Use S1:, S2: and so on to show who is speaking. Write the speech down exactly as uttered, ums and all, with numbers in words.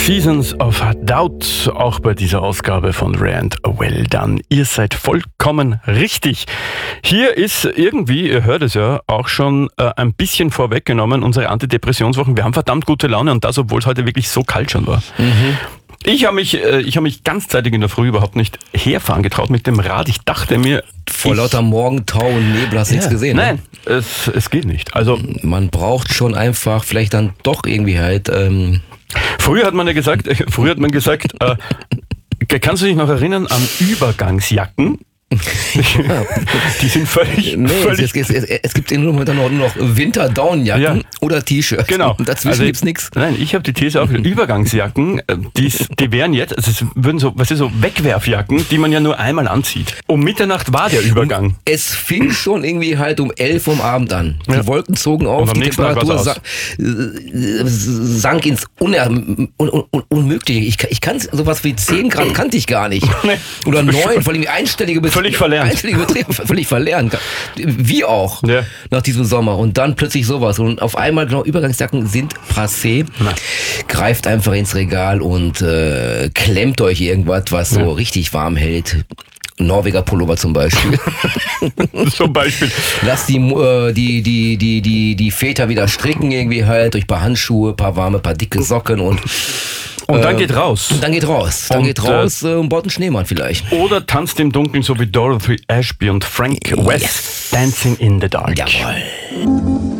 S1: Seasons of Doubt, auch bei dieser Ausgabe von Rare and Well Done. Ihr seid vollkommen richtig. Hier ist irgendwie, ihr hört es ja, auch schon äh, ein bisschen vorweggenommen, unsere Antidepressionswochen. Wir haben verdammt gute Laune und das, obwohl es heute wirklich so kalt schon war. Mhm. Ich habe mich, äh, ich habe mich ganzzeitig in der Früh überhaupt nicht herfahren getraut mit dem Rad. Ich dachte mir...
S2: Vor ich, lauter Morgentau und Nebel hast du ja, nichts gesehen.
S1: Nein,
S2: ne?
S1: es, es geht nicht. Also
S2: man braucht schon einfach vielleicht dann doch irgendwie halt... Ähm
S1: Früher hat man ja gesagt, äh, früher hat man gesagt, äh, kannst du dich noch erinnern an Übergangsjacken? Ja. Die sind völlig...
S2: Nee,
S1: völlig
S2: es, es, es, es gibt nur noch, noch Winter-Downjacken ja. oder T-Shirts.
S1: Genau.
S2: Und dazwischen
S1: also,
S2: gibt's nichts.
S1: Nein, ich habe die These auch, Übergangsjacken, die, die wären jetzt, also es würden so, was ist so, Wegwerfjacken, die man ja nur einmal anzieht. Um Mitternacht war der Übergang.
S2: Und es fing schon irgendwie halt um elf Uhr am Abend an. Die
S1: ja.
S2: Wolken zogen auf, die Temperatur sa- sank ins Uner- un- un- Unmögliche. Ich, ich kann sowas wie zehn Grad kannte ich gar nicht. Oder neun, vor allem einstellige Betriebe.
S1: Völlig verlernt.
S2: Einstellige Betriebe, völlig verlernt. Wie auch
S1: ja.
S2: nach diesem Sommer. Und dann plötzlich sowas. Und auf einmal, genau, Übergangsjacken sind passé. Na. Greift einfach ins Regal und äh, klemmt euch irgendwas, was so ja. richtig warm hält. Norweger Pullover zum Beispiel.
S1: Zum Beispiel.
S2: Lass die, äh, die, die, die, die, die Väter wieder stricken irgendwie halt durch ein paar Handschuhe, paar warme, paar dicke Socken und
S1: Und dann geht raus.
S2: Und dann geht raus. Dann
S1: und,
S2: geht raus äh, und baut einen Schneemann vielleicht.
S1: Oder tanzt im Dunkeln, so wie Dorothy Ashby und Frank West. Yes. Dancing in the Dark.
S2: Jawohl.